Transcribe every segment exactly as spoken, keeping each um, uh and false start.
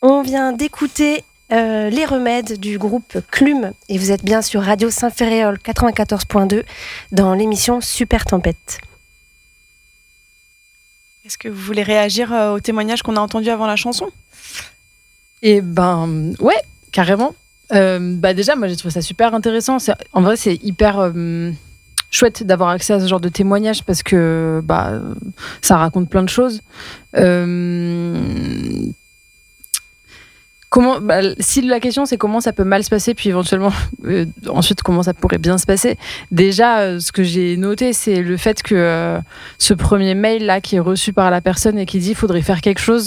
On vient d'écouter euh, Les Remèdes du groupe Clume et vous êtes bien sur Radio Saint-Ferréol quatre-vingt-quatorze point deux dans l'émission Super Tempête. Est-ce que vous voulez réagir euh, au témoignage qu'on a entendu avant la chanson ? Eh ben, ouais, carrément. Euh, bah déjà, moi, j'ai trouvé ça super intéressant. C'est, en vrai, c'est hyper euh, chouette d'avoir accès à ce genre de témoignage parce que bah, ça raconte plein de choses. Euh, comment, bah, si la question, c'est comment ça peut mal se passer, puis éventuellement, euh, ensuite, comment ça pourrait bien se passer. Déjà, euh, ce que j'ai noté, c'est le fait que euh, ce premier mail-là qui est reçu par la personne et qui dit « il faudrait faire quelque chose »,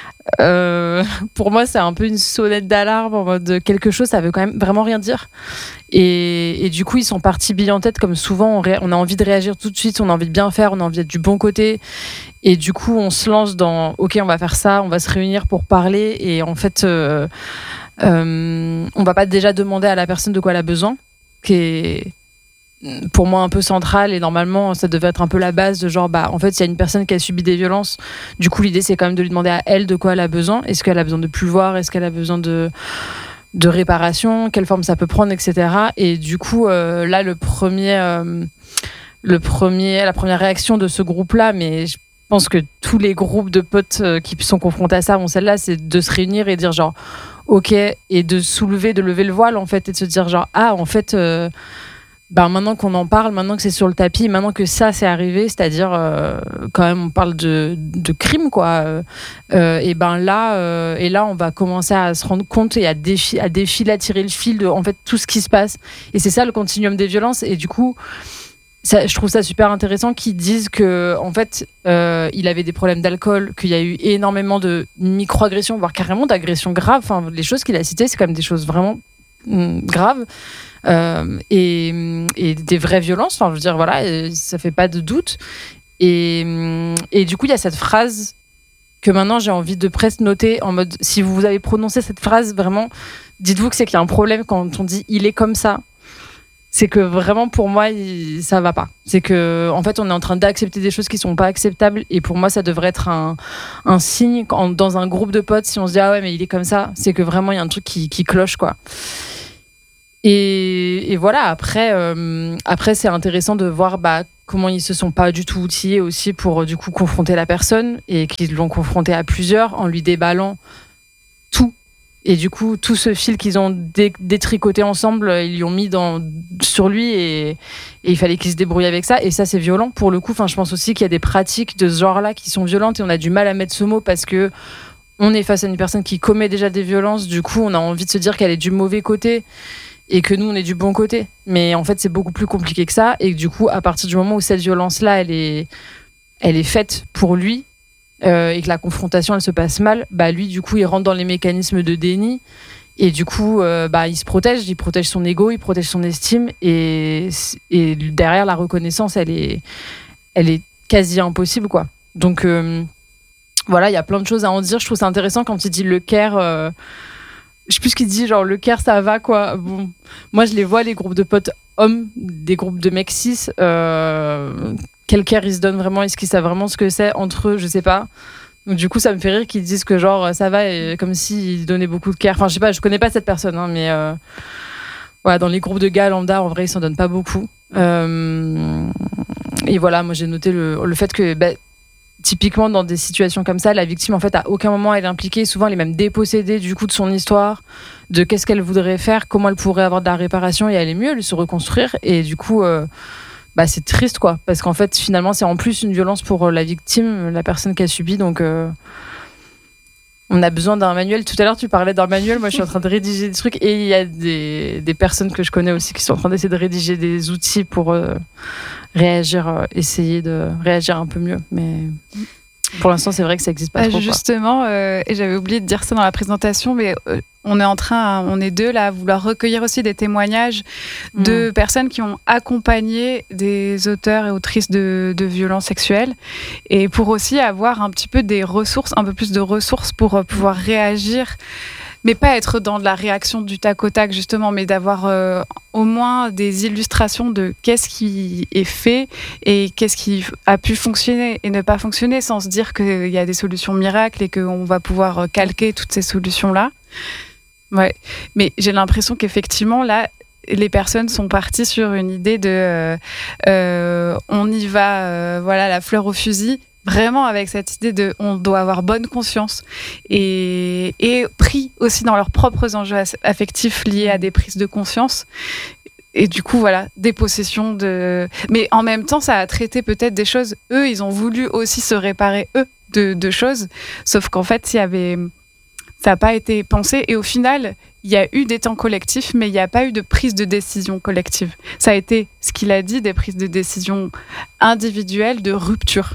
Euh, pour moi, c'est un peu une sonnette d'alarme en mode quelque chose, ça veut quand même vraiment rien dire. Et, et du coup, ils sont partis billes en tête, comme souvent, on, ré- on a envie de réagir tout de suite, on a envie de bien faire, on a envie d'être du bon côté. Et du coup, on se lance dans OK, on va faire ça, on va se réunir pour parler. Et en fait, euh, euh, on va pas déjà demander à la personne de quoi elle a besoin, qui est pour moi un peu centrale, et normalement ça devait être un peu la base de genre bah en fait il y a une personne qui a subi des violences, du coup l'idée c'est quand même de lui demander à elle de quoi elle a besoin, est-ce qu'elle a besoin de plus voir, est-ce qu'elle a besoin de de réparation, quelle forme ça peut prendre, etc. Et du coup euh, là le premier euh, le premier la première réaction de ce groupe là, mais je pense que tous les groupes de potes euh, qui sont confrontés à ça, bon celle-là c'est de se réunir et dire genre ok, et de soulever, de lever le voile en fait, et de se dire genre ah en fait euh, ben maintenant qu'on en parle, maintenant que c'est sur le tapis, maintenant que ça c'est arrivé, c'est-à-dire euh, quand même on parle de, de crime quoi, euh, et ben là euh, et là on va commencer à se rendre compte et à défiler, à défiler, à tirer le fil de en fait tout ce qui se passe, et c'est ça le continuum des violences. Et du coup ça, je trouve ça super intéressant qu'ils disent que en fait euh, il avait des problèmes d'alcool, qu'il y a eu énormément de micro-agressions, voire carrément d'agressions graves. Enfin les choses qu'il a citées c'est quand même des choses vraiment hum, graves. Euh, et, et des vraies violences, enfin je veux dire voilà, ça fait pas de doute. Et, et du coup il y a cette phrase que maintenant j'ai envie de presque noter en mode si vous avez prononcé cette phrase, vraiment dites-vous que c'est qu'il y a un problème quand on dit il est comme ça, c'est que vraiment pour moi il, ça va pas, c'est que en fait on est en train d'accepter des choses qui sont pas acceptables, et pour moi ça devrait être un, un signe quand, dans un groupe de potes, si on se dit ah ouais mais il est comme ça, c'est que vraiment il y a un truc qui, qui cloche quoi. Et, et voilà, après, euh, après, c'est intéressant de voir bah, comment ils se sont pas du tout outillés aussi pour du coup confronter la personne, et qu'ils l'ont confronté à plusieurs en lui déballant tout. Et du coup, tout ce fil qu'ils ont dé- détricoté ensemble, ils lui ont mis dans, sur lui, et, et il fallait qu'il se débrouille avec ça. Et ça, c'est violent pour le coup. Enfin, je pense aussi qu'il y a des pratiques de ce genre-là qui sont violentes, et on a du mal à mettre ce mot parce que on est face à une personne qui commet déjà des violences. Du coup, on a envie de se dire qu'elle est du mauvais côté, et que nous on est du bon côté, mais en fait c'est beaucoup plus compliqué que ça. Et que du coup à partir du moment où cette violence là elle est, elle est faite pour lui, euh, et que la confrontation elle se passe mal, bah lui du coup il rentre dans les mécanismes de déni, et du coup euh, bah il se protège, il protège son ego, il protège son estime, et, et derrière la reconnaissance elle est, elle est quasi impossible quoi. Donc euh, voilà, il y a plein de choses à en dire. Je trouve ça intéressant quand il dit le care, euh, je sais plus ce qu'il dit, genre le care ça va quoi. Bon, moi je les vois les groupes de potes hommes, des groupes de mecs cis, euh, quel care ils se donnent vraiment, est-ce qu'ils savent vraiment ce que c'est entre eux, je sais pas. Donc du coup ça me fait rire qu'ils disent que genre ça va, et comme s'ils donnaient beaucoup de care. Enfin je sais pas, je connais pas cette personne hein, mais euh, voilà, dans les groupes de gars lambda en vrai ils s'en donnent pas beaucoup. Euh, et voilà, moi j'ai noté le, le fait que bah, typiquement dans des situations comme ça, la victime en fait à aucun moment elle est impliquée, souvent elle est même dépossédée du coup de son histoire, de qu'est-ce qu'elle voudrait faire, comment elle pourrait avoir de la réparation et aller mieux, elle se reconstruire. Et du coup euh, bah c'est triste quoi, parce qu'en fait finalement c'est en plus une violence pour la victime, la personne qui a subi. Donc euh, on a besoin d'un manuel. Tout à l'heure tu parlais d'un manuel, moi je suis en train de rédiger des trucs, et il y a des, des personnes que je connais aussi qui sont en train d'essayer de rédiger des outils pour euh, réagir, euh, essayer de réagir un peu mieux, mais pour l'instant c'est vrai que ça n'existe pas euh, trop justement euh, et j'avais oublié de dire ça dans la présentation, mais euh, on est en train, on est deux là à vouloir recueillir aussi des témoignages mmh. de personnes qui ont accompagné des auteurs et autrices de, de violences sexuelles, et pour aussi avoir un petit peu des ressources, un peu plus de ressources pour pouvoir réagir mais pas être dans de la réaction du tac au tac justement, mais d'avoir euh, au moins des illustrations de qu'est-ce qui est fait et qu'est-ce qui a pu fonctionner et ne pas fonctionner, sans se dire qu'il y a des solutions miracles et qu'on va pouvoir calquer toutes ces solutions-là. Ouais. Mais j'ai l'impression qu'effectivement, là, les personnes sont parties sur une idée de euh, euh, on y va, euh, voilà, la fleur au fusil, vraiment avec cette idée de on doit avoir bonne conscience et, et pris aussi dans leurs propres enjeux affectifs liés à des prises de conscience. Et du coup, voilà, des possessions de... Mais en même temps, ça a traité peut-être des choses... Eux, ils ont voulu aussi se réparer, eux, de, de choses. Sauf qu'en fait, il y avait... ça n'a pas été pensé. Et au final, il y a eu des temps collectifs, mais il n'y a pas eu de prise de décision collective. Ça a été, ce qu'il a dit, des prises de décision individuelles de rupture.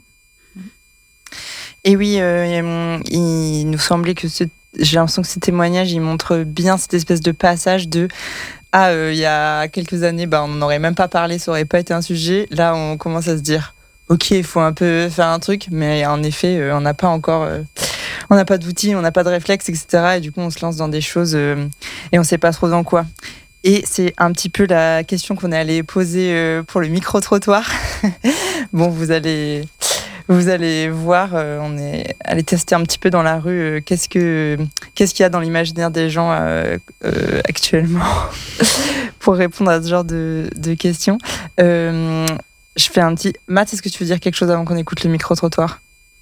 Et oui, euh, il nous semblait que ce... j'ai l'impression que ce témoignage, il montre bien cette espèce de passage de ah, euh, il y a quelques années, bah, on n'en aurait même pas parlé, ça n'aurait pas été un sujet. Là, on commence à se dire ok, il faut un peu faire un truc, mais en effet, euh, on n'a pas encore, euh, on n'a pas d'outils, on n'a pas de réflexes, et cetera. Et du coup, on se lance dans des choses euh, et on ne sait pas trop dans quoi. Et c'est un petit peu la question qu'on est allé poser euh, pour le micro-trottoir. Bon, vous allez... Vous allez voir, euh, on est allé tester un petit peu dans la rue euh, qu'est-ce que qu'est-ce qu'il y a dans l'imaginaire des gens euh, euh, actuellement pour répondre à ce genre de, de questions. Euh, je fais un petit... Matt, est-ce que tu veux dire quelque chose avant qu'on écoute le micro-trottoir ?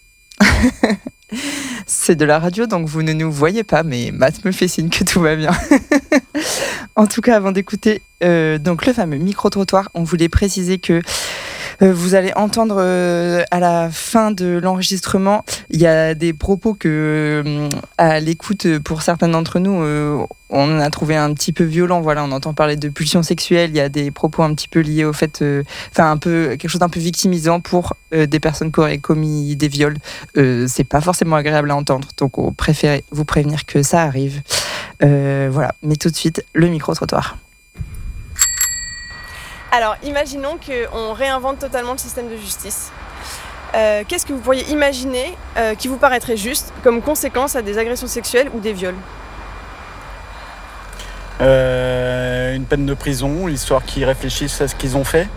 C'est de la radio, donc vous ne nous voyez pas, mais Matt me fait signe que tout va bien. En tout cas, avant d'écouter euh, donc le fameux micro-trottoir, on voulait préciser que Euh, vous allez entendre euh, à la fin de l'enregistrement, il y a des propos que, euh, à l'écoute, pour certains d'entre nous, euh, on a trouvé un petit peu violents. Voilà, on entend parler de pulsions sexuelles. Il y a des propos un petit peu liés au fait, enfin euh, un peu quelque chose d'un peu victimisant pour euh, des personnes qui auraient commis des viols. Euh, c'est pas forcément agréable à entendre, donc on préfère vous prévenir que ça arrive. Euh, voilà, mais tout de suite le micro-trottoir. Alors, imaginons qu'on réinvente totalement le système de justice. Euh, qu'est-ce que vous pourriez imaginer euh, qui vous paraîtrait juste comme conséquence à des agressions sexuelles ou des viols ? euh, Une peine de prison, histoire qu'ils réfléchissent à ce qu'ils ont fait.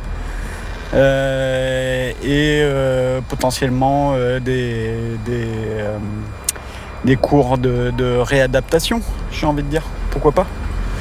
Euh, et euh, potentiellement euh, des, des, euh, des cours de, de réadaptation, j'ai envie de dire. Pourquoi pas ?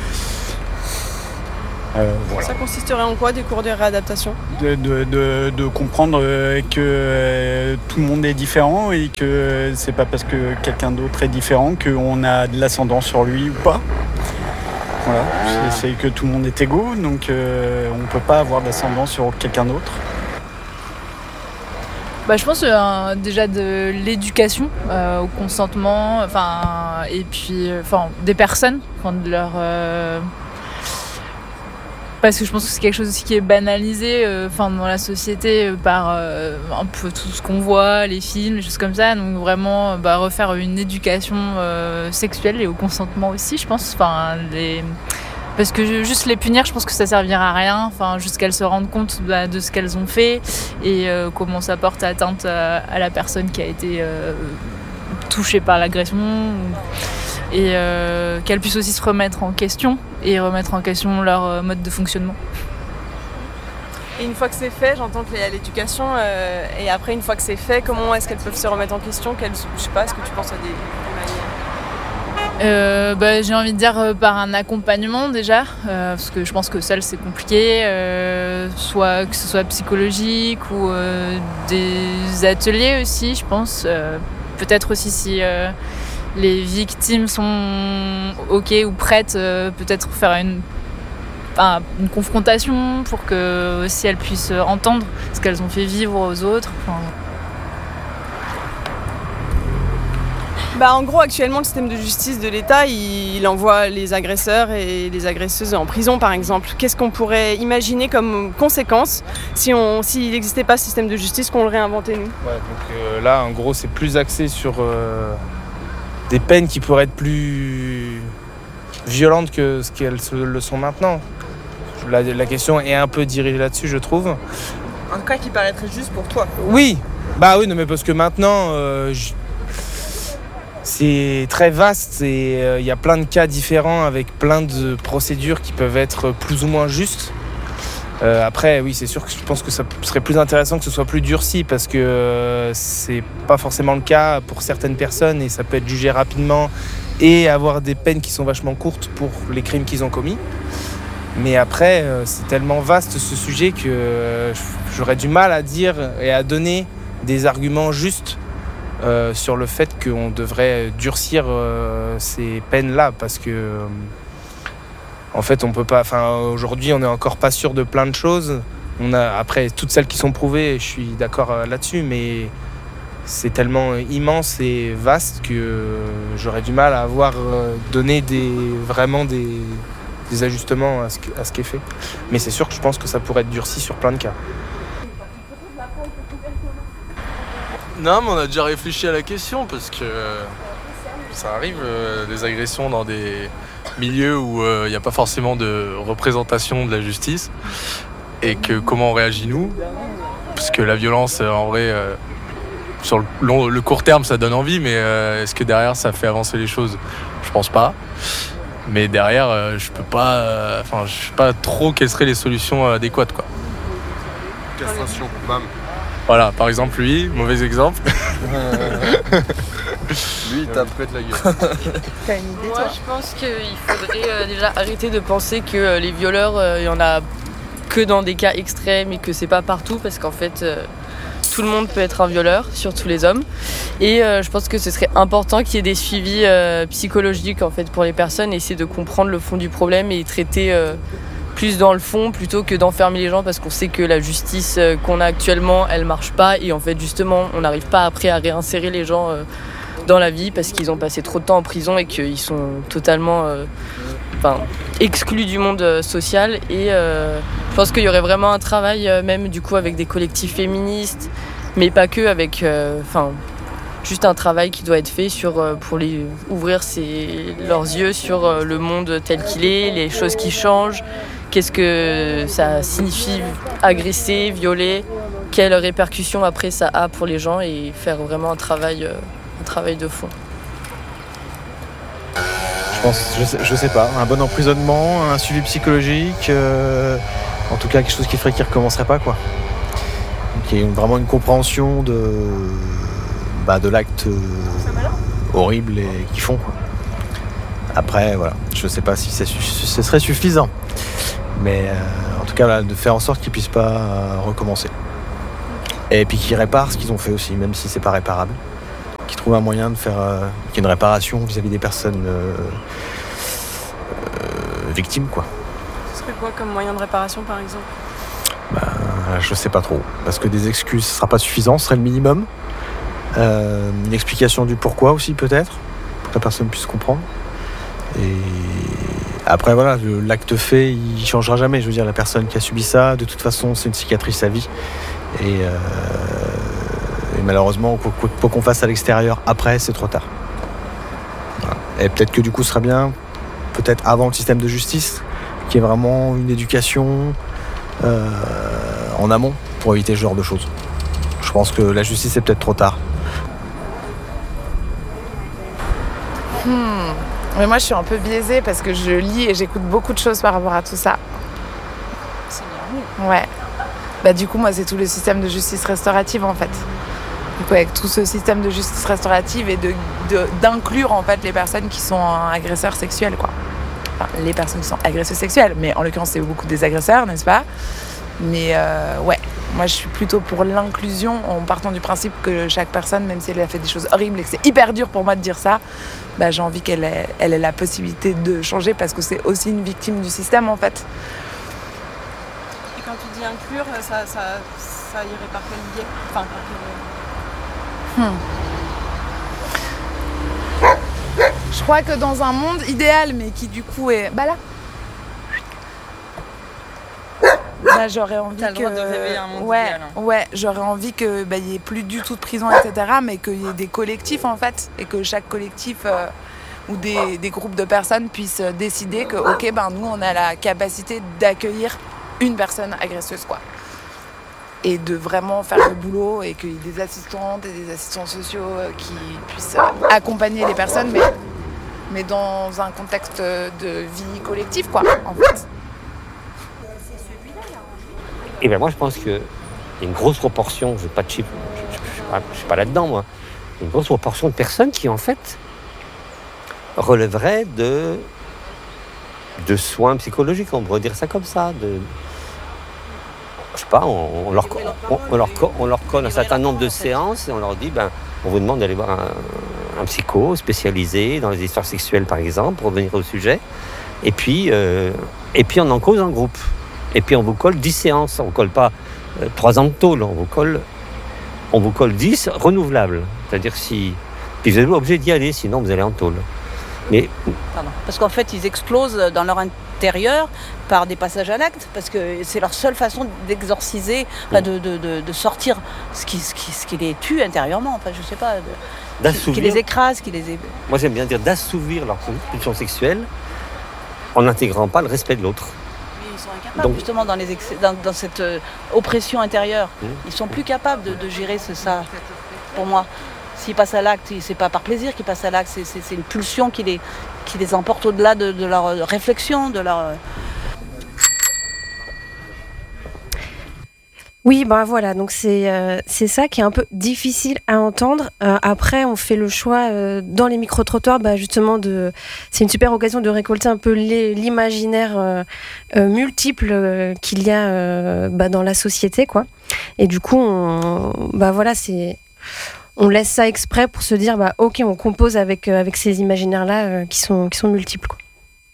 Euh, voilà. Ça consisterait en quoi, des cours de réadaptation ? de, de, de, de comprendre que euh, tout le monde est différent et que c'est pas parce que quelqu'un d'autre est différent qu'on a de l'ascendant sur lui ou pas. Voilà, c'est, c'est que tout le monde est égaux, donc euh, on peut pas avoir d'ascendant sur quelqu'un d'autre. Bah, je pense euh, déjà de l'éducation euh, au consentement, enfin et puis enfin des personnes, de leur euh, parce que je pense que c'est quelque chose aussi qui est banalisé euh, dans la société euh, par euh, un peu tout ce qu'on voit, les films, les choses comme ça. Donc vraiment bah, refaire une éducation euh, sexuelle et au consentement aussi, je pense. Les... Parce que juste les punir, je pense que ça servira à rien. Juste qu'elles se rendent compte bah, de ce qu'elles ont fait et euh, comment ça porte atteinte à, à la personne qui a été euh, touchée par l'agression. Et euh, qu'elles puissent aussi se remettre en question et remettre en question leur euh, mode de fonctionnement. Et une fois que c'est fait, j'entends qu'il y a l'éducation, euh, et après une fois que c'est fait, comment est-ce qu'elles peuvent se remettre en question ? Quelles, je sais pas, est-ce que tu penses à des, des manières ? euh, bah, J'ai envie de dire euh, par un accompagnement déjà, euh, parce que je pense que seul c'est compliqué, euh, soit que ce soit psychologique ou euh, des ateliers aussi, je pense. Euh, peut-être aussi si... Euh, les victimes sont ok ou prêtes, euh, peut-être faire une, enfin, une confrontation pour que aussi elles puissent entendre ce qu'elles ont fait vivre aux autres. Enfin... Bah, en gros, actuellement, le système de justice de l'État, il, il envoie les agresseurs et les agresseuses en prison, par exemple. Qu'est-ce qu'on pourrait imaginer comme conséquence si on, s'il n'existait pas ce système de justice, qu'on le réinventait, nous ? Ouais, donc euh, là, en gros, c'est plus axé sur... Euh... des peines qui pourraient être plus violentes que ce qu'elles le sont maintenant. La, la question est un peu dirigée là-dessus, je trouve. Un cas qui paraîtrait juste pour toi. Oui, bah oui, non, mais parce que maintenant, euh, je... c'est très vaste et il euh, y a plein de cas différents avec plein de procédures qui peuvent être plus ou moins justes. Euh, après, oui, c'est sûr que je pense que ça serait plus intéressant que ce soit plus durci parce que euh, c'est pas forcément le cas pour certaines personnes et ça peut être jugé rapidement et avoir des peines qui sont vachement courtes pour les crimes qu'ils ont commis. Mais après, euh, c'est tellement vaste ce sujet que euh, j'aurais du mal à dire et à donner des arguments justes euh, sur le fait qu'on devrait durcir euh, ces peines-là parce que euh, en fait, on peut pas. Enfin, aujourd'hui, on n'est encore pas sûr de plein de choses. On a, après, toutes celles qui sont prouvées, je suis d'accord là-dessus, mais c'est tellement immense et vaste que j'aurais du mal à avoir donné des, vraiment des, des ajustements à ce, à ce qui est fait. Mais c'est sûr que je pense que ça pourrait être durci sur plein de cas. Non, mais on a déjà réfléchi à la question parce que ça arrive, euh, des agressions dans des milieu où il euh, n'y a pas forcément de représentation de la justice et que comment on réagit nous parce que la violence euh, en vrai euh, sur le, long, le court terme ça donne envie mais euh, est-ce que derrière ça fait avancer les choses? Je pense pas, mais derrière euh, je peux pas enfin euh, je sais pas trop quelles seraient les solutions euh, adéquates quoi. Castration, bam. Voilà, par exemple lui, mauvais exemple. Lui, il tape pète la gueule. T'as une idée, toi ? Moi, je pense qu'il faudrait euh, déjà arrêter de penser que euh, les violeurs, il euh, y en a que dans des cas extrêmes et que c'est pas partout, parce qu'en fait, euh, tout le monde peut être un violeur, surtout les hommes. Et euh, je pense que ce serait important qu'il y ait des suivis euh, psychologiques en fait pour les personnes, et essayer de comprendre le fond du problème et traiter euh, plus dans le fond plutôt que d'enfermer les gens, parce qu'on sait que la justice euh, qu'on a actuellement, elle marche pas, et en fait justement, on n'arrive pas après à réinsérer les gens. Euh, dans la vie parce qu'ils ont passé trop de temps en prison et qu'ils sont totalement euh, enfin, exclus du monde euh, social et euh, je pense qu'il y aurait vraiment un travail euh, même du coup avec des collectifs féministes mais pas que, avec euh, enfin, juste un travail qui doit être fait sur, euh, pour les, ouvrir ses, leurs yeux sur euh, le monde tel qu'il est, les choses qui changent, qu'est-ce que ça signifie agresser, violer, quelles répercussions après ça a pour les gens, et faire vraiment un travail euh, un travail de fond. Je pense, je sais, je sais pas, un bon emprisonnement, un suivi psychologique, euh, en tout cas quelque chose qui ferait qu'il ne recommencerait pas, quoi. Qu'il y ait vraiment une compréhension de, bah, de l'acte horrible et qu'ils font, quoi. Après, voilà, je sais pas si c'est, ce serait suffisant, mais euh, en tout cas, là, de faire en sorte qu'ils puissent pas euh, recommencer. Et puis qu'ils réparent ce qu'ils ont fait aussi, même si c'est pas réparable. Qui trouve un moyen de faire euh, qu'il y ait une réparation vis-à-vis des personnes euh, euh, victimes, quoi. Ce serait quoi comme moyen de réparation, par exemple ? Ben, je sais pas trop, parce que des excuses, ce sera pas suffisant, ce serait le minimum. Euh, une explication du pourquoi aussi, peut-être, pour que la personne puisse comprendre. Et après, voilà, le, l'acte fait, il changera jamais. Je veux dire, la personne qui a subi ça, de toute façon, c'est une cicatrice à vie. Et euh, Et malheureusement, quoi qu'on fasse à l'extérieur, après, c'est trop tard. Voilà. Et peut-être que du coup, ce serait bien, peut-être avant le système de justice, qu'il y ait vraiment une éducation euh, en amont pour éviter ce genre de choses. Je pense que la justice, c'est peut-être trop tard. Hmm. Mais moi, je suis un peu biaisée parce que je lis et j'écoute beaucoup de choses par rapport à tout ça. C'est bien. Ouais. Bah, du coup, moi, c'est tout le système de justice restaurative, en fait. Donc, avec tout ce système de justice restaurative et de, de, d'inclure en fait les personnes qui sont agresseurs sexuels, quoi. Enfin, les personnes qui sont agresseurs sexuels, mais en l'occurrence c'est beaucoup des agresseurs, n'est-ce pas ? Mais euh, ouais, moi je suis plutôt pour l'inclusion en partant du principe que chaque personne, même si elle a fait des choses horribles et que c'est hyper dur pour moi de dire ça, bah, j'ai envie qu'elle ait, elle ait la possibilité de changer parce que c'est aussi une victime du système en fait. Et quand tu dis inclure, ça, ça, ça irait par quel biais ? Enfin, par quel... Hmm. Je crois que dans un monde idéal, mais qui du coup est... Bah là bah, j'aurais envie T'as que... le droit de rêver un monde ouais, idéal. Hein. Ouais, j'aurais envie qu'il bah, n'y ait plus du tout de prison, et cetera. Mais qu'il y ait des collectifs, en fait. Et que chaque collectif euh, ou des, des groupes de personnes puissent décider que, ok, ben, nous, on a la capacité d'accueillir une personne agresseuse, quoi. Et de vraiment faire le boulot et qu'il y ait des assistantes et des assistants sociaux qui puissent accompagner les personnes, mais, mais dans un contexte de vie collective, quoi, en fait. Et bien moi, je pense qu'il y a une grosse proportion, je n'ai pas de chiffres, je ne suis pas là-dedans, moi, une grosse proportion de personnes qui, en fait, relèveraient de, de soins psychologiques, on pourrait dire ça comme ça, de... Je sais pas, on, on, leur, on, on, leur, on leur colle un certain nombre de séances et on leur dit, ben, on vous demande d'aller voir un, un psycho spécialisé dans les histoires sexuelles, par exemple, pour revenir au sujet. Et puis, euh, et puis on en cause en groupe. Et puis on vous colle dix séances. On ne colle pas euh, trois ans de tôle, on vous colle, on vous colle dix renouvelables. C'est-à-dire si... Puis vous êtes obligé d'y aller, sinon vous allez en tôle. Mais... Pardon. Parce qu'en fait, ils explosent dans leur intérieur par des passages à l'acte, parce que c'est leur seule façon d'exorciser, enfin, de, de, de, de sortir ce qui, ce, qui, ce qui les tue intérieurement, enfin, je sais pas, de, qui, qui les écrase, qui les... Moi j'aime bien dire d'assouvir leur pulsion sexuelle en n'intégrant pas le respect de l'autre. Mais ils sont incapables, donc, justement, dans, les excès, dans, dans cette euh, oppression intérieure. Mmh. Ils sont plus capables de, de gérer ce, ça, pour moi. S'ils passent à l'acte, c'est pas par plaisir qu'ils passent à l'acte, c'est, c'est, c'est une pulsion qui les, qui les emporte au-delà de, de leur réflexion, de leur... Oui, ben voilà, donc c'est, euh, c'est ça qui est un peu difficile à entendre. Euh, après, on fait le choix euh, dans les micro-trottoirs, bah, justement, de... c'est une super occasion de récolter un peu les, l'imaginaire euh, euh, multiple euh, qu'il y a euh, bah, dans la société, quoi. Et du coup, on, bah, voilà, c'est... on laisse ça exprès pour se dire, bah, ok, on compose avec, euh, avec ces imaginaires-là euh, qui, sont, qui sont multiples, quoi.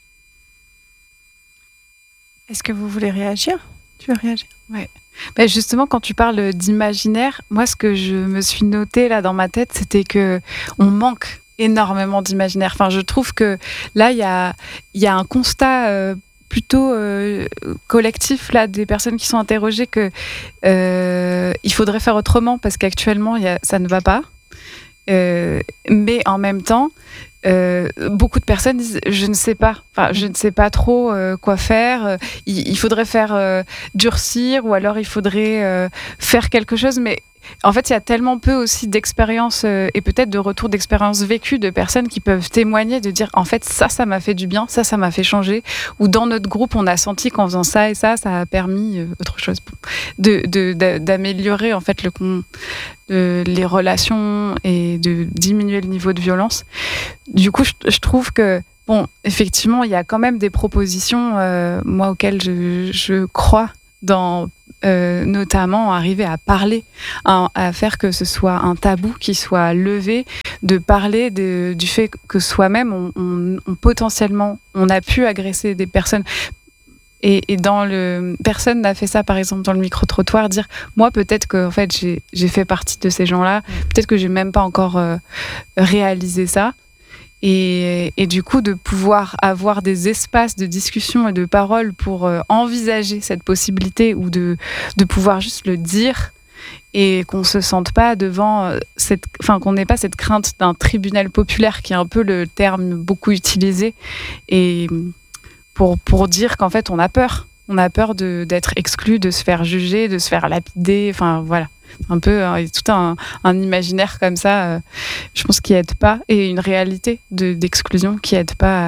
Est-ce que vous voulez réagir ? Tu veux réagir ? Ouais. Ben justement, quand tu parles d'imaginaire, moi, ce que je me suis noté là dans ma tête, c'était que on manque énormément d'imaginaire. Enfin, je trouve que là, il y a, y a un constat euh, plutôt euh, collectif là des personnes qui sont interrogées que euh, il faudrait faire autrement parce qu'actuellement, y a, ça ne va pas. Euh, mais en même temps, euh, beaucoup de personnes disent je ne sais pas, enfin, je ne sais pas trop euh, quoi faire, il, il faudrait faire euh, durcir ou alors il faudrait euh, faire quelque chose, mais en fait il y a tellement peu aussi d'expériences euh, et peut-être de retours d'expériences vécues de personnes qui peuvent témoigner, de dire en fait ça ça m'a fait du bien, ça ça m'a fait changer, ou dans notre groupe on a senti qu'en faisant ça et ça ça a permis euh, autre chose de, de, de, d'améliorer en fait le de, les relations et de diminuer le niveau de violence. Du coup je, je trouve que bon effectivement il y a quand même des propositions euh, moi auxquelles je, je crois dans Euh, notamment arriver à parler, à, à faire que ce soit un tabou qui soit levé, de parler de, du fait que soi-même, on, on, on potentiellement, on a pu agresser des personnes. Et, et dans le, personne n'a fait ça, par exemple, dans le micro-trottoir, dire, moi, peut-être que en fait, j'ai, j'ai fait partie de ces gens-là, peut-être que j'ai même pas encore euh, réalisé ça. Et, et du coup, de pouvoir avoir des espaces de discussion et de parole pour euh, envisager cette possibilité ou de, de pouvoir juste le dire et qu'on ne se sente pas devant cette... Enfin, qu'on n'ait pas cette crainte d'un tribunal populaire qui est un peu le terme beaucoup utilisé et pour, pour dire qu'en fait, on a peur. On a peur de, d'être exclu, de se faire juger, de se faire lapider, enfin voilà. Un peu hein, tout un, un imaginaire comme ça, euh, je pense qui aide pas, et une réalité de, d'exclusion qui aide pas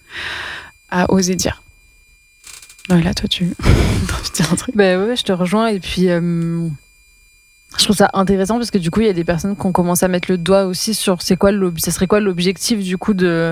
à, à oser dire. Voilà, toi tu veux dire un truc? Ben ouais, je te rejoins et puis euh, je trouve ça intéressant parce que du coup il y a des personnes qui ont commencé à mettre le doigt aussi sur c'est quoi l'ob- ça serait quoi l'objectif du coup de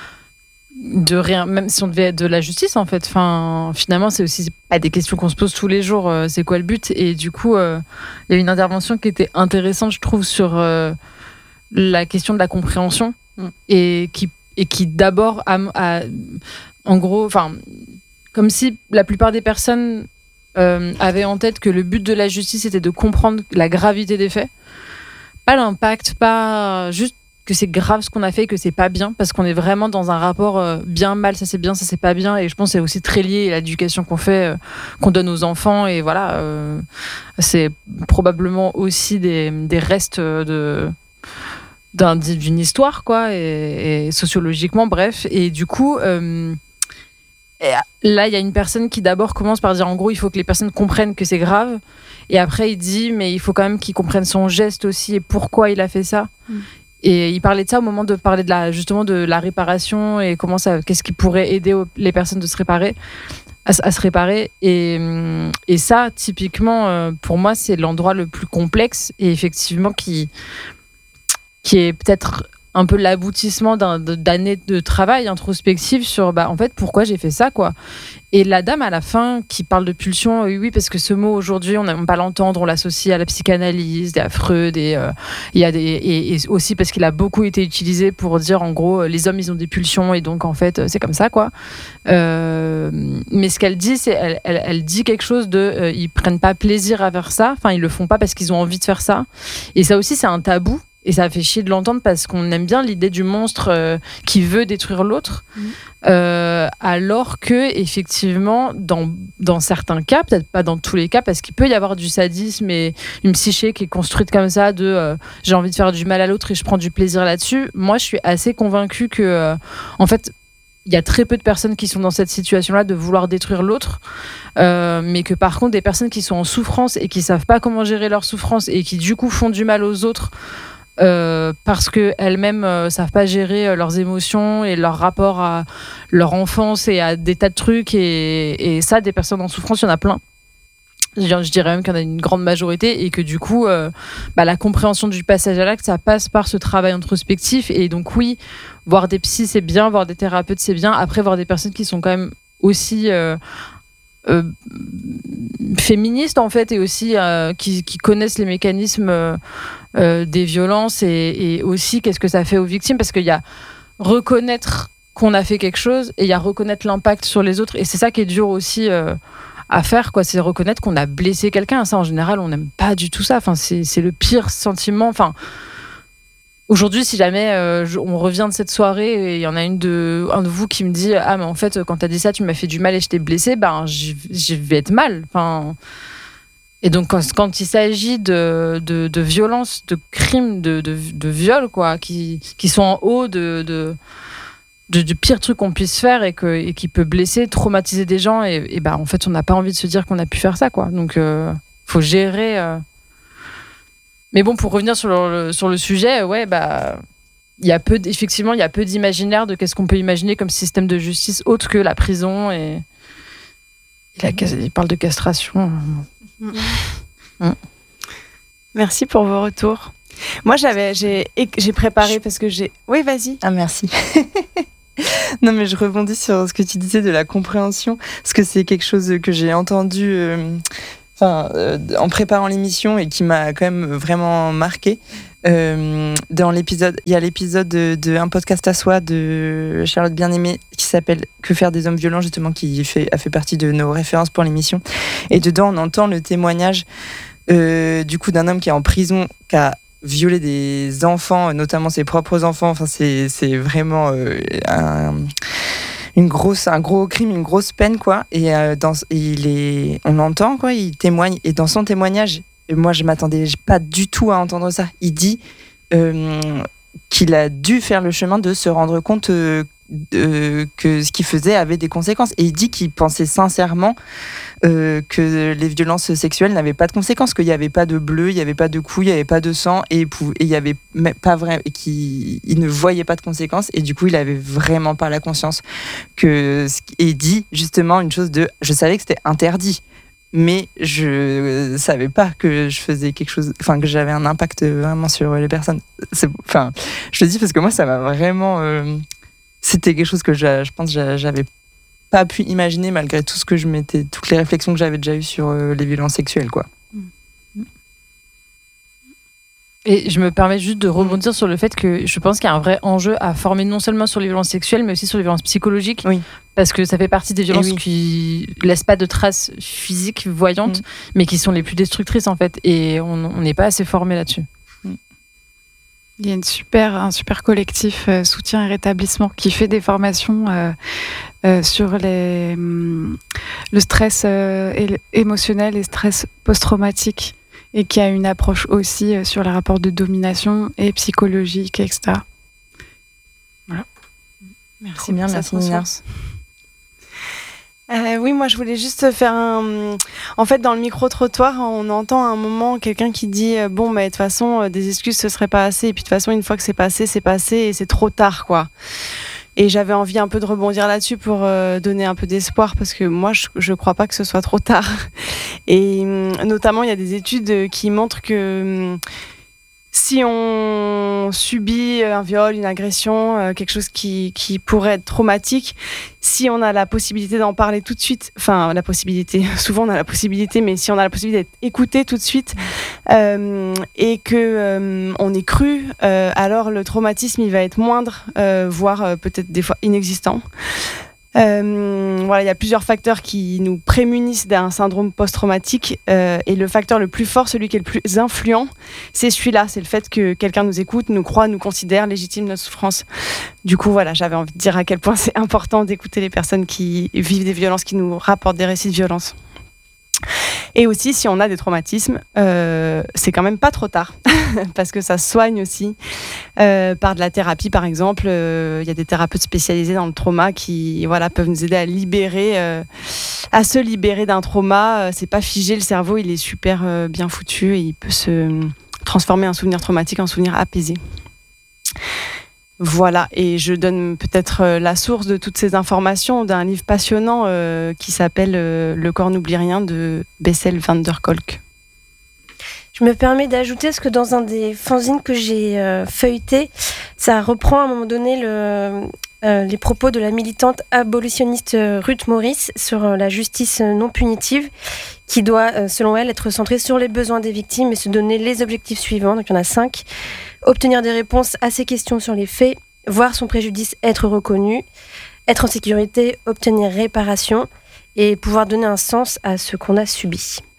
de rien, même si on devait être de la justice en fait, enfin finalement c'est aussi pas des questions qu'on se pose tous les jours, euh, c'est quoi le but, et du coup il euh, y a une intervention qui était intéressante je trouve sur euh, la question de la compréhension mm. et qui et qui d'abord a, a, en gros enfin comme si la plupart des personnes euh, avaient en tête que le but de la justice était de comprendre la gravité des faits, pas l'impact, pas juste que c'est grave ce qu'on a fait et que c'est pas bien, parce qu'on est vraiment dans un rapport euh, bien mal, ça c'est bien, ça c'est pas bien, et je pense que c'est aussi très lié à l'éducation qu'on fait, euh, qu'on donne aux enfants, et voilà, euh, c'est probablement aussi des, des restes de, d'un, d'une histoire, quoi, et, et sociologiquement, bref, et du coup, euh, et là il y a une personne qui d'abord commence par dire en gros il faut que les personnes comprennent que c'est grave, et après il dit mais il faut quand même qu'ils comprennent son geste aussi et pourquoi il a fait ça. Mm. Et il parlait de ça au moment de parler de la, justement de la réparation et comment ça, qu'est-ce qui pourrait aider les personnes de se réparer, à, à se réparer. Et, et ça, typiquement, pour moi, c'est l'endroit le plus complexe et effectivement qui, qui est peut-être un peu l'aboutissement d'un, d'années de travail introspectif sur, bah, en fait, pourquoi j'ai fait ça, quoi. Et la dame, à la fin, qui parle de pulsion, oui, oui, parce que ce mot, aujourd'hui, on n'aime pas l'entendre, on l'associe à la psychanalyse, à Freud, et, euh, il y a des, et, et aussi parce qu'il a beaucoup été utilisé pour dire, en gros, les hommes, ils ont des pulsions, et donc, en fait, c'est comme ça, quoi. Euh, mais ce qu'elle dit, c'est, elle, elle, elle dit quelque chose de, euh, ils prennent pas plaisir à faire ça, enfin, ils le font pas parce qu'ils ont envie de faire ça. Et ça aussi, c'est un tabou. Et ça fait chier de l'entendre parce qu'on aime bien l'idée du monstre euh, qui veut détruire l'autre. Mmh. Euh, alors que, effectivement, dans, dans certains cas, peut-être pas dans tous les cas, parce qu'il peut y avoir du sadisme et une psyché qui est construite comme ça, de euh, j'ai envie de faire du mal à l'autre et je prends du plaisir là-dessus. Moi, je suis assez convaincue que, euh, en fait, il y a très peu de personnes qui sont dans cette situation-là de vouloir détruire l'autre, euh, mais que par contre, des personnes qui sont en souffrance et qui savent pas comment gérer leur souffrance et qui, du coup, font du mal aux autres, Euh, parce qu'elles-mêmes ne euh, savent pas gérer euh, leurs émotions et leur rapport à leur enfance et à des tas de trucs. Et, et ça, des personnes en souffrance, il y en a plein. Je, je dirais même qu'il y en a une grande majorité et que du coup, euh, bah, la compréhension du passage à l'acte, ça passe par ce travail introspectif. Et donc oui, voir des psys, c'est bien, voir des thérapeutes, c'est bien. Après, voir des personnes qui sont quand même aussi... Euh, Euh, féministes en fait et aussi euh, qui, qui connaissent les mécanismes euh, euh, des violences et, et aussi qu'est-ce que ça fait aux victimes, parce qu'il y a reconnaître qu'on a fait quelque chose et il y a reconnaître l'impact sur les autres, et c'est ça qui est dur aussi euh, à faire, quoi. C'est reconnaître qu'on a blessé quelqu'un. Ça, en général, on n'aime pas du tout ça. Enfin, c'est, c'est le pire sentiment. Enfin, aujourd'hui, si jamais euh, je, on revient de cette soirée et il y en a une de, un de vous qui me dit « Ah, mais en fait, quand t'as dit ça, tu m'as fait du mal et je t'ai blessé », ben, je vais être mal. Enfin, et donc, quand, quand il s'agit de, de, de violences, de crimes, de, de, de viols, quoi, qui, qui sont en haut de, de, de, du pire truc qu'on puisse faire et, que, et qui peut blesser, traumatiser des gens, et, et ben, en fait, on n'a pas envie de se dire qu'on a pu faire ça, quoi. Donc, il euh, faut gérer... Euh, Mais bon, pour revenir sur le, sur le sujet, ouais, bah, il y a peu, effectivement, il y a peu d'imaginaire de qu'est-ce qu'on peut imaginer comme système de justice autre que la prison et, et la, il parle de castration. Mmh. Mmh. Merci pour vos retours. Moi, j'avais, j'ai, j'ai préparé parce que j'ai. Oui, vas-y. Ah, merci. Non, mais je rebondis sur ce que tu disais de la compréhension, parce que c'est quelque chose que j'ai entendu. Euh... Enfin, euh, en préparant l'émission et qui m'a quand même vraiment marqué. Euh, dans l'épisode, il y a l'épisode de, de Un podcast à soi de Charlotte Bien-Aimée qui s'appelle Que faire des hommes violents, justement, qui fait, a fait partie de nos références pour l'émission. Et dedans, on entend le témoignage euh, du coup d'un homme qui est en prison, qui a violé des enfants, notamment ses propres enfants. Enfin, c'est, c'est vraiment euh, un... Une grosse, un gros crime, une grosse peine, quoi. Et euh, dans, il est, on l'entend, quoi. Il témoigne. Et dans son témoignage, moi, je m'attendais pas du tout à entendre ça. Il dit euh, qu'il a dû faire le chemin de se rendre compte euh, euh, que ce qu'il faisait avait des conséquences. Et il dit qu'il pensait sincèrement euh, que les violences sexuelles n'avaient pas de conséquences, qu'il n'y avait pas de bleu, il n'y avait pas de coups, il n'y avait pas de sang, et, et il y avait pas vrai, et qu'il il ne voyait pas de conséquences, et du coup il avait vraiment pas la conscience que, et il dit justement une chose de, je savais que c'était interdit, mais je savais pas que je faisais quelque chose, enfin que j'avais un impact vraiment sur les personnes. C'est, enfin, je le dis parce que moi ça m'a vraiment, euh, c'était quelque chose que je, je pense que j'avais pas pu imaginer malgré tout ce que je m'étais, toutes les réflexions que j'avais déjà eues sur euh, les violences sexuelles, quoi. Et je me permets juste de rebondir sur le fait que je pense qu'il y a un vrai enjeu à former non seulement sur les violences sexuelles, mais aussi sur les violences psychologiques. Oui. Parce que ça fait partie des violences oui. qui laissent pas de traces physiques voyantes, mmh. mais qui sont les plus destructrices, en fait. Et on n'est pas assez formé là-dessus. Il y a une super, un super collectif euh, soutien et rétablissement qui fait des formations euh, euh, sur les, hum, le stress euh, et émotionnel et stress post-traumatique, et qui a une approche aussi euh, sur les rapports de domination et psychologique, et cetera. Voilà. Merci bien, merci Nina. Euh, oui, moi je voulais juste faire un... En fait, dans le micro-trottoir, on entend à un moment quelqu'un qui dit euh, bon, mais de toute façon, euh, des excuses, ce serait pas assez. Et puis de toute façon, une fois que c'est passé, c'est passé et c'est trop tard, quoi. Et j'avais envie un peu de rebondir là-dessus pour euh, donner un peu d'espoir parce que moi, je, je crois pas que ce soit trop tard. Et euh, notamment, il y a des études qui montrent que euh, si on subit un viol, une agression, euh, quelque chose qui, qui pourrait être traumatique, si on a la possibilité d'en parler tout de suite, enfin la possibilité, souvent on a la possibilité, mais si on a la possibilité d'être écouté tout de suite euh, et que euh, on est cru, euh, alors le traumatisme il va être moindre, euh, voire euh, peut-être des fois inexistant. Euh, voilà, il y a plusieurs facteurs qui nous prémunissent d'un syndrome post-traumatique euh, et le facteur le plus fort, celui qui est le plus influent, c'est celui-là, c'est le fait que quelqu'un nous écoute, nous croit, nous considère, légitime notre souffrance. Du coup, voilà, j'avais envie de dire à quel point c'est important d'écouter les personnes qui vivent des violences, qui nous rapportent des récits de violence. Et aussi, si on a des traumatismes, euh, c'est quand même pas trop tard, parce que ça se soigne aussi euh, par de la thérapie, par exemple. Il euh, y a des thérapeutes spécialisés dans le trauma qui, voilà, peuvent nous aider à libérer, euh, à se libérer d'un trauma. C'est pas figé, le cerveau, il est super euh, bien foutu et il peut se transformer un souvenir traumatique en souvenir apaisé. Voilà, et je donne peut-être la source de toutes ces informations d'un livre passionnant euh, qui s'appelle euh, Le corps n'oublie rien de Bessel van der Kolk. Je me permets d'ajouter ce que dans un des fanzines que j'ai euh, feuilleté, ça reprend à un moment donné le, euh, les propos de la militante abolitionniste euh, Ruth Morris sur euh, la justice non punitive, qui doit, euh, selon elle, être centrée sur les besoins des victimes et se donner les objectifs suivants. Donc il y en a cinq. Obtenir des réponses à ces questions sur les faits, voir son préjudice être reconnu, être en sécurité, obtenir réparation et pouvoir donner un sens à ce qu'on a subi.